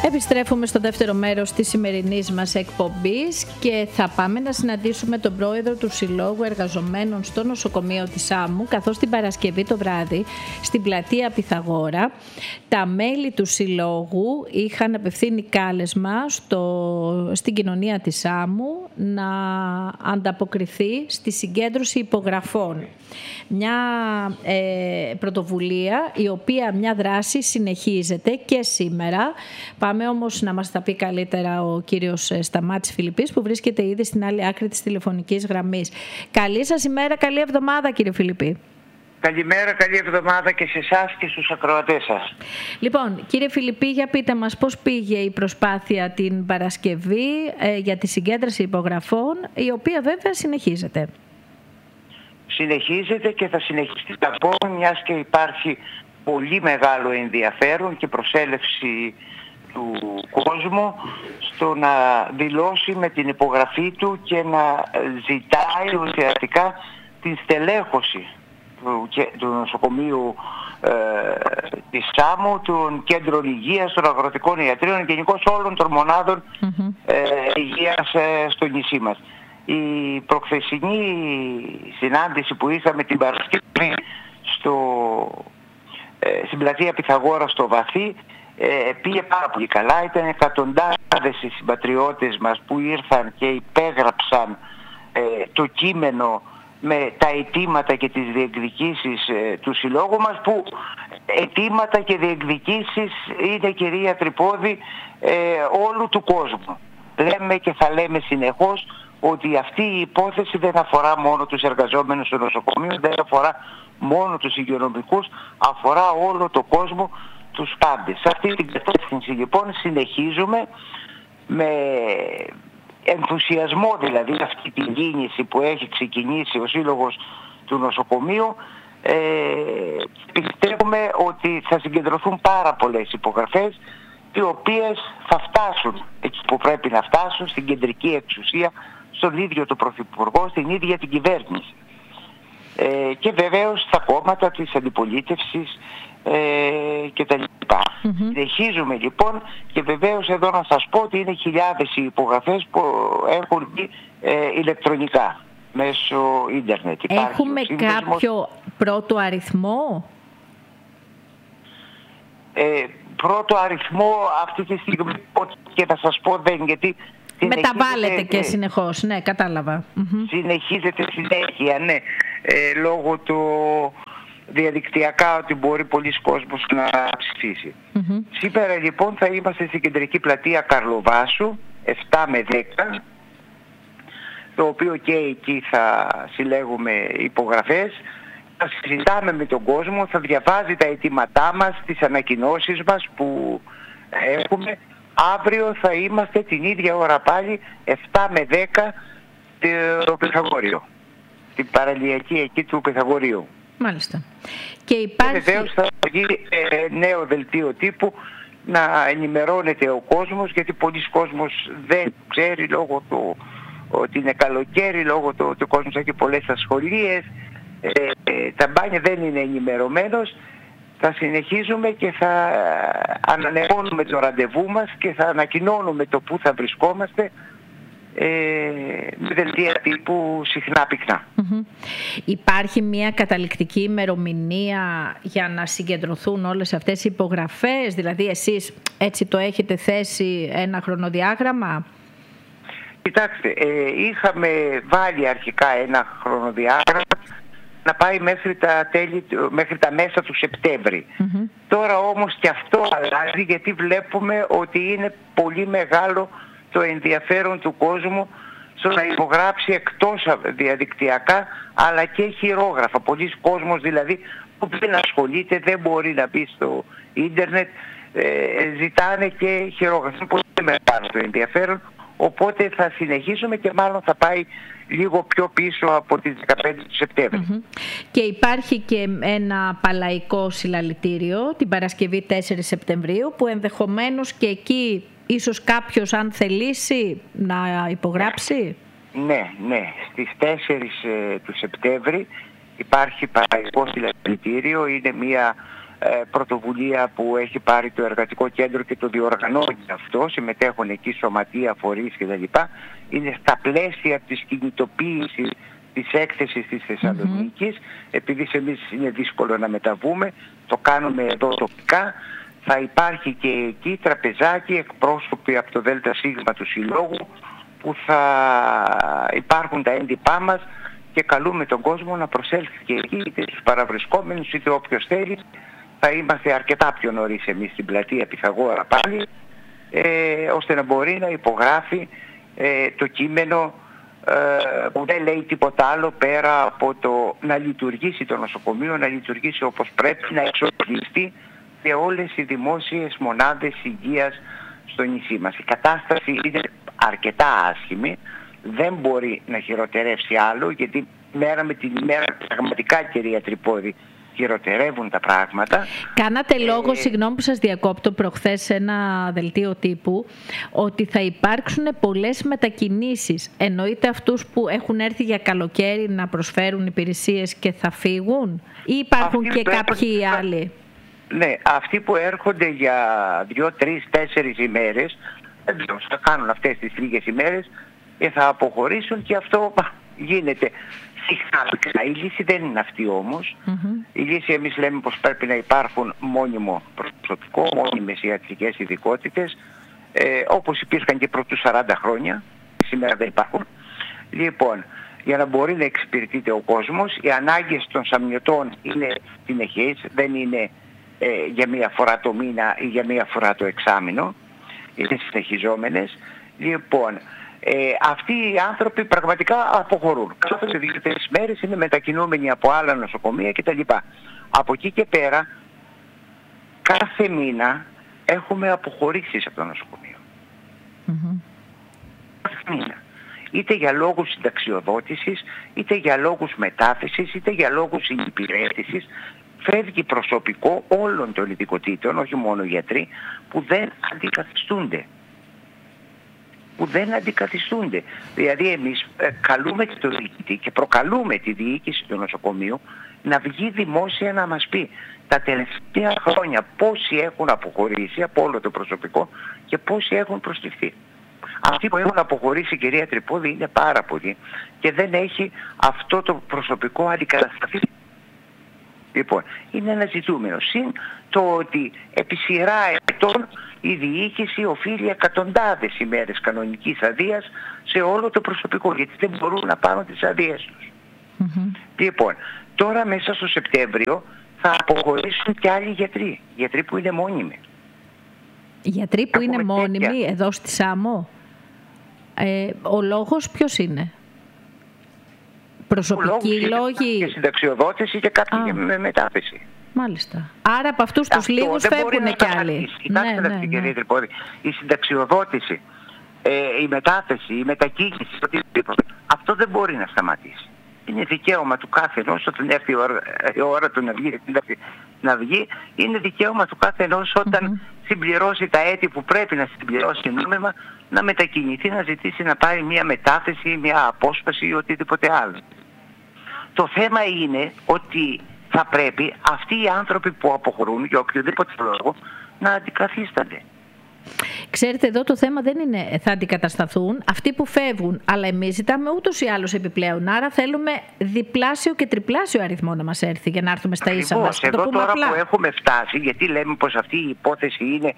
Επιστρέφουμε στο δεύτερο μέρος της σημερινής μας εκπομπής και θα πάμε να συναντήσουμε τον πρόεδρο του Συλλόγου Εργαζομένων στο νοσοκομείο της Σάμου, καθώς την Παρασκευή το βράδυ στην πλατεία Πυθαγόρα τα μέλη του Συλλόγου είχαν απευθύνει κάλεσμα στην κοινωνία της Σάμου να ανταποκριθεί στη συγκέντρωση υπογραφών. Μια πρωτοβουλία, η οποία μια δράση συνεχίζεται και σήμερα. Πάμε όμως να μας τα πει καλύτερα ο κύριος Σταμάτης Φιλιππής, που βρίσκεται ήδη στην άλλη άκρη της τηλεφωνικής γραμμής. Καλή σας ημέρα, καλή εβδομάδα κύριε Φιλιππή. Καλημέρα, καλή εβδομάδα και σε εσάς και στους ακροατές σας. Λοιπόν, κύριε Φιλιππή, για πείτε μας πώς πήγε η προσπάθεια την Παρασκευή για τη συγκέντρωση υπογραφών, η οποία βέβαια συνεχίζεται. Συνεχίζεται και θα συνεχιστεί από μιας και υπάρχει πολύ μεγάλο ενδιαφέρον και προσέλευση του κόσμου στο να δηλώσει με την υπογραφή του και να ζητάει ουσιαστικά την στελέχωση του νοσοκομείου της Σάμου, των κέντρων υγείας, των αγροτικών ιατρίων, γενικώς όλων των μονάδων υγείας στο νησί μας. Η προχθεσινή συνάντηση που είχαμε την Παρασκευή στην πλατεία Πυθαγόρα στο Βαθύ πήγε πάρα πολύ καλά. Ήταν εκατοντάδες οι συμπατριώτες μας που ήρθαν και υπέγραψαν το κείμενο με τα αιτήματα και τις διεκδικήσεις του συλλόγου μας, που αιτήματα και διεκδικήσεις είναι, κυρία Τρυπώδη, όλου του κόσμου. Λέμε και θα λέμε συνεχώς ότι αυτή η υπόθεση δεν αφορά μόνο τους εργαζόμενους στο νοσοκομείο, δεν αφορά μόνο τους υγειονομικούς, αφορά όλο το κόσμο, τους πάντες. Σε αυτή την κατεύθυνση λοιπόν συνεχίζουμε με ενθουσιασμό, δηλαδή αυτή την κίνηση που έχει ξεκινήσει ο Σύλλογος του Νοσοκομείου. Πιστεύουμε ότι θα συγκεντρωθούν πάρα πολλές υπογραφές, οι οποίες θα φτάσουν εκεί που πρέπει να φτάσουν, στην κεντρική εξουσία, στον ίδιο τον Πρωθυπουργό, στην ίδια την κυβέρνηση. Και βεβαίως στα κόμματα της αντιπολίτευσης και τα λοιπά. Συνεχίζουμε λοιπόν, και βεβαίως εδώ να σας πω ότι είναι χιλιάδες οι υπογραφές που έχουν μπει ηλεκτρονικά μέσω ίντερνετ. Έχουμε κάποιο πρώτο αριθμό? Πρώτο αριθμό αυτή τη στιγμή και θα σας πω δεν, γιατί μεταβάλλεται και συνεχώς, ναι, κατάλαβα. Συνεχίζεται συνέχεια, ναι, λόγω του διαδικτυακά ότι μπορεί πολλοί κόσμος να ψηφίσει. Σήμερα λοιπόν θα είμαστε στην κεντρική πλατεία Καρλοβάσου, 7 με 10, το οποίο και εκεί θα συλλέγουμε υπογραφές, θα συζητάμε με τον κόσμο, θα διαβάζει τα αιτήματά μας, τις ανακοινώσεις μας που έχουμε. Αύριο θα είμαστε την ίδια ώρα πάλι, 7 με 10, το Πυθαγόριο, την παραλιακή εκεί του Πυθαγορίου. Μάλιστα. Και υπάρχει... βεβαίως θα γίνει νέο δελτίο τύπου να ενημερώνεται ο κόσμος, γιατί πολλοί κόσμος δεν ξέρει λόγω του ότι είναι καλοκαίρι, λόγω του ότι ο κόσμος έχει πολλές ασχολίες, τα μπάνια δεν είναι ενημερωμένος. Θα συνεχίζουμε και θα ανανεώνουμε το ραντεβού μας και θα ανακοινώνουμε το που θα βρισκόμαστε με δελτία τύπου συχνά πυκνά. Υπάρχει μια καταληκτική ημερομηνία για να συγκεντρωθούν όλες αυτές οι υπογραφές? Δηλαδή εσείς έτσι το έχετε θέσει ένα χρονοδιάγραμμα? Κοιτάξτε, είχαμε βάλει αρχικά ένα χρονοδιάγραμμα να πάει μέχρι τα μέσα του Σεπτέμβρη. Τώρα όμως και αυτό αλλάζει, γιατί βλέπουμε ότι είναι πολύ μεγάλο το ενδιαφέρον του κόσμου στο να υπογράψει εκτός διαδικτυακά αλλά και χειρόγραφα. Πολλοί κόσμος δηλαδή που δεν ασχολείται, δεν μπορεί να μπει στο ίντερνετ, ζητάνε και χειρόγραφα. Είναι πολύ μεγάλο το ενδιαφέρον, οπότε θα συνεχίσουμε και μάλλον θα πάει λίγο πιο πίσω από τις 15 του Σεπτέμβρη. Και υπάρχει και ένα παλαϊκό συλλαλητήριο την Παρασκευή 4 Σεπτεμβρίου, που ενδεχομένως και εκεί ίσως κάποιος, αν θελήσει, να υπογράψει. Ναι. Στις 4 του Σεπτέμβρη υπάρχει παλαϊκό συλλαλητήριο. Είναι μια πρωτοβουλία που έχει πάρει το Εργατικό Κέντρο και το διοργανώνει αυτό, συμμετέχουν εκεί σωματεία, φορείς κτλ. Είναι στα πλαίσια της κινητοποίησης της έκθεσης της Θεσσαλονίκης, επειδή σε εμείς είναι δύσκολο να μεταβούμε, το κάνουμε εδώ τοπικά. Θα υπάρχει και εκεί τραπεζάκι, εκπρόσωποι από το ΔΣ του Συλλόγου, που θα υπάρχουν τα έντυπά μας και καλούμε τον κόσμο να προσέλθει και εκεί, είτε τους παραβρισκόμενους είτε όποιος θέλει. Θα είμαστε αρκετά πιο νωρίς εμείς στην πλατεία Πυθαγόρα πάλι, ώστε να μπορεί να υπογράφει το κείμενο που δεν λέει τίποτα άλλο πέρα από το να λειτουργήσει το νοσοκομείο, να λειτουργήσει όπως πρέπει, να εξοπλιστεί και όλες οι δημόσιες μονάδες υγείας στο νησί μας. Η κατάσταση είναι αρκετά άσχημη, δεν μπορεί να χειροτερεύσει άλλο, γιατί μέρα με την ημέρα πραγματικά, κυρία Τρυπόδη, χειροτερεύουν τα πράγματα. Κάνατε λόγο, συγγνώμη που σας διακόπτω, προχθές σε ένα δελτίο τύπου, ότι θα υπάρξουν πολλές μετακινήσεις. Εννοείται αυτούς που έχουν έρθει για καλοκαίρι να προσφέρουν υπηρεσίες και θα φύγουν, ή υπάρχουν και κάποιοι άλλοι? Ναι, αυτοί που έρχονται για 2, 3, 4 ημέρες, θα κάνουν αυτές τις λίγες ημέρες και θα αποχωρήσουν, και αυτό γίνεται συχνά. Η λύση δεν είναι αυτή όμως. Η λύση, εμείς λέμε πως πρέπει να υπάρχουν μόνιμο προσωπικό, μόνιμες ιατρικές ειδικότητες, όπως υπήρχαν και πρωτού 40 χρόνια, σήμερα δεν υπάρχουν. Λοιπόν, για να μπορεί να εξυπηρετείται ο κόσμος, οι ανάγκες των σαμιωτών είναι συνεχείς, δεν είναι για μία φορά το μήνα ή για μία φορά το εξάμηνο, είναι συνεχιζόμενες. Λοιπόν, αυτοί οι άνθρωποι πραγματικά αποχωρούν. Κάθε 2-3 μέρες είναι μετακινούμενοι από άλλα νοσοκομεία κτλ. Από εκεί και πέρα, κάθε μήνα έχουμε αποχωρήσεις από το νοσοκομείο. Κάθε μήνα. Είτε για λόγους συνταξιοδότησης, είτε για λόγους μετάθεσης, είτε για λόγους συνυπηρέτησης. Φεύγει προσωπικό όλων των ειδικοτήτων, όχι μόνο γιατροί, που δεν αντικαθιστούνται. Δηλαδή εμείς καλούμε και το διοικητή και προκαλούμε τη διοίκηση του νοσοκομείου να βγει δημόσια να μας πει τα τελευταία χρόνια πόσοι έχουν αποχωρήσει από όλο το προσωπικό και πόσοι έχουν προσληφθεί. Αυτοί που έχουν αποχωρήσει, κυρία Τρυπόδη, είναι πάρα πολλοί και δεν έχει αυτό το προσωπικό αντικατασταθεί. Λοιπόν, είναι ένα ζητούμενο. Συν το ότι επί σειρά ετών η διοίκηση οφείλει εκατοντάδες ημέρες κανονικής αδείας σε όλο το προσωπικό, γιατί δεν μπορούν να πάρουν τις αδείες τους. Λοιπόν, τώρα μέσα στο Σεπτέμβριο θα αποχωρήσουν και άλλοι γιατροί που είναι μόνιμοι. Γιατροί που είναι μόνιμοι εδώ στη Σάμο. Ο λόγος ποιος είναι? Προσωπικοί λόγοι? Και συνταξιοδότηση και κάποιοι με μετάθεση. Μάλιστα. Άρα από αυτούς τους λίγους φεύγουν και άλλοι. Κοιτάξτε, κυρία Τρυπόδη, η συνταξιοδότηση, η μετάθεση, η μετακίνηση, αυτό δεν μπορεί να σταματήσει. Είναι δικαίωμα του κάθε ενός όταν έρθει η ώρα του να βγει, είναι δικαίωμα του κάθε ενός όταν συμπληρώσει τα έτη που πρέπει να συμπληρώσει νόμιμα, να μετακινηθεί, να ζητήσει να πάρει μια μετάθεση, μια απόσπαση ή οτιδήποτε άλλο. Το θέμα είναι ότι θα πρέπει αυτοί οι άνθρωποι που αποχωρούν για οποιοδήποτε λόγο να αντικαθίστανται. Ξέρετε, εδώ το θέμα δεν είναι θα αντικατασταθούν αυτοί που φεύγουν, αλλά εμείς ζητάμε ούτως ή άλλως επιπλέον. Άρα θέλουμε διπλάσιο και τριπλάσιο αριθμό να μας έρθει για να έρθουμε στα ίσα μας. Εδώ τώρα απλά που έχουμε φτάσει, γιατί λέμε πως αυτή η υπόθεση είναι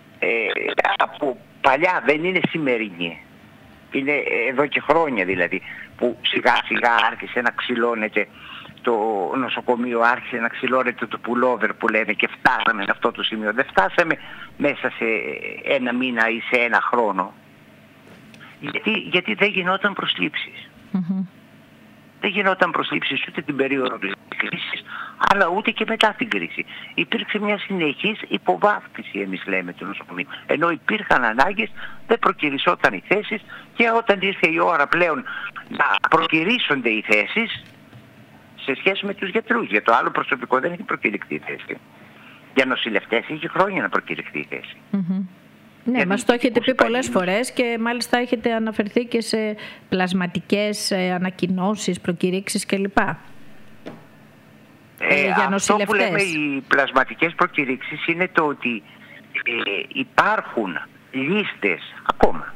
από παλιά, δεν είναι σημερινή. Είναι εδώ και χρόνια δηλαδή που σιγά σιγά άρχισε να ξυλώνεται το νοσοκομείο, άρχισε να ξυλώνεται το pullover που λένε και φτάσαμε σε αυτό το σημείο. Δεν φτάσαμε μέσα σε ένα μήνα ή σε ένα χρόνο. Γιατί δεν γινόταν προσλήψεις. Δεν γινόταν προσλήψεις ούτε την περίοδο της κρίσης, αλλά ούτε και μετά την κρίση. Υπήρξε μια συνεχής υποβάθμιση, εμείς λέμε, του νοσοκομείου. Ενώ υπήρχαν ανάγκες, δεν προκυρησόταν οι θέσεις και όταν ήρθε η ώρα πλέον να προκυρήσονται οι θέσεις, σε σχέση με τους γιατρούς. Για το άλλο προσωπικό δεν έχει προκηρυχθεί η θέση. Για νοσηλευτές έχει χρόνια να προκηρυχθεί η θέση. Ναι, μας το έχετε πει πολλές φορές και μάλιστα έχετε αναφερθεί και σε πλασματικές ανακοινώσεις, προκηρύξεις κλπ. για νοσηλευτές. Αυτό που λέμε οι πλασματικές προκηρύξεις είναι το ότι υπάρχουν λίστες ακόμα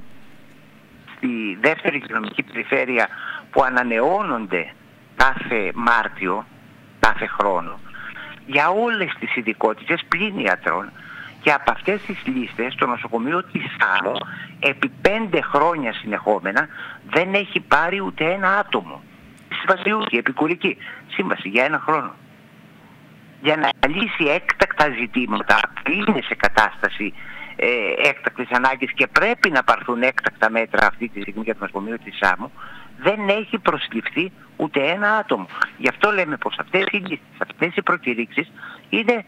στη δεύτερη υγειονομική περιφέρεια που ανανεώνονται κάθε Μάρτιο, κάθε χρόνο, για όλες τις ειδικότητες πλην ιατρών, και από αυτές τις λίστες το νοσοκομείο της Σάμου επί 5 χρόνια συνεχόμενα δεν έχει πάρει ούτε ένα άτομο. Συμβασιούχη, επικουρική σύμβαση για 1 χρόνο. Για να λύσει έκτακτα ζητήματα που είναι σε κατάσταση έκτακτης ανάγκης και πρέπει να πάρθουν έκτακτα μέτρα αυτή τη στιγμή για το νοσοκομείο της Σάμου, δεν έχει προσληφθεί ούτε ένα άτομο. Γι' αυτό λέμε πως αυτές οι λίστες, αυτές οι προκηρύξεις είναι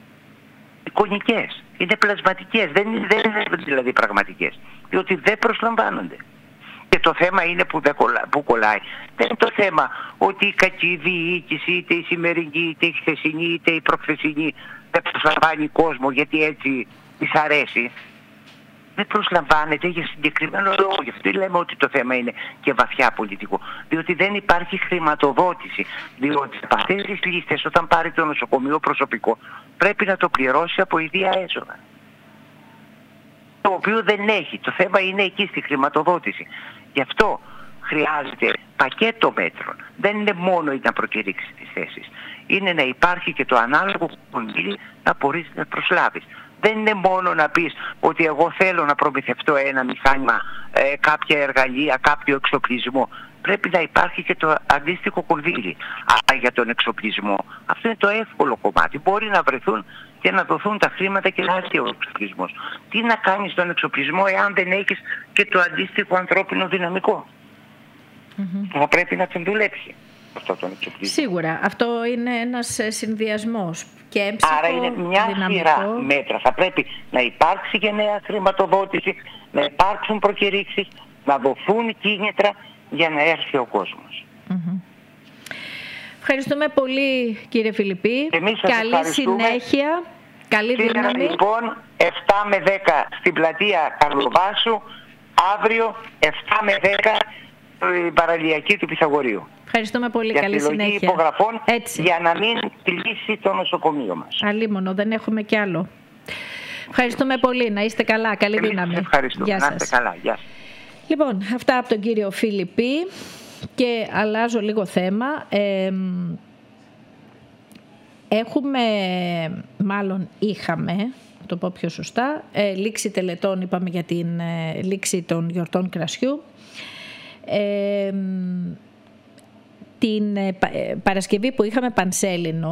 εικονικές, είναι πλασματικές, δεν είναι δηλαδή πραγματικές, διότι δεν προσλαμβάνονται. Και το θέμα είναι που κολλάει. Δεν είναι το θέμα ότι η κακή διοίκηση, είτε η σημερινή, είτε η χθεσινή, είτε η προχθεσινή, δεν προσλαμβάνει κόσμο γιατί έτσι της αρέσει. Δεν προσλαμβάνεται για συγκεκριμένο λόγο. Γι' αυτό λέμε ότι το θέμα είναι και βαθιά πολιτικό. Διότι δεν υπάρχει χρηματοδότηση. Διότι από αυτές τις λίστες, όταν πάρει το νοσοκομείο προσωπικό, πρέπει να το πληρώσει από ιδία έσοδα. Το οποίο δεν έχει. Το θέμα είναι εκεί στη χρηματοδότηση. Γι' αυτό χρειάζεται πακέτο μέτρων. Δεν είναι μόνο να προκηρύξει τις θέσεις. Είναι να υπάρχει και το ανάλογο κονδύλι να μπορείς να προσλάβεις. Δεν είναι μόνο να πεις ότι εγώ θέλω να προμηθευτώ ένα μηχάνημα, κάποια εργαλεία, κάποιο εξοπλισμό. Πρέπει να υπάρχει και το αντίστοιχο κονδύλι. Αλλά για τον εξοπλισμό, αυτό είναι το εύκολο κομμάτι. Μπορεί να βρεθούν και να δοθούν τα χρήματα και να έρθει ο εξοπλισμός. Τι να κάνεις στον εξοπλισμό εάν δεν έχεις και το αντίστοιχο ανθρώπινο δυναμικό. Θα πρέπει να τον δουλέψει αυτό τον εξοπλισμό. Σίγουρα. Αυτό είναι ένας συνδυασμός. Και άρα είναι μια σειρά μέτρα. Θα πρέπει να υπάρξει και νέα χρηματοδότηση, να υπάρξουν προκηρύξεις, να δοθούν κίνητρα για να έρθει ο κόσμος. Ευχαριστούμε πολύ, κύριε Φιλιππή. Καλή συνέχεια. Καλή δύναμη. Λοιπόν, 7 με 10 στην πλατεία Καρλοβάσου, αύριο 7 με 10 η παραλιακή του Πυθαγορείου. Ευχαριστούμε πολύ. Καλή συνέχεια. Υπογραφών για να μην κλείσει το νοσοκομείο μας. Αλίμονο, δεν έχουμε κι άλλο. Ευχαριστούμε πολύ. Να είστε καλά. Καλή δύναμη. Ευχαριστούμε. Γεια σας. Να είστε καλά. Γεια σας. Λοιπόν, αυτά από τον κύριο Φιλιππή και αλλάζω λίγο θέμα. Είχαμε, το πω πιο σωστά, λήξη τελετών, είπαμε για την λήξη των γιορτών κρασιού. Την Παρασκευή που είχαμε Πανσέλινο,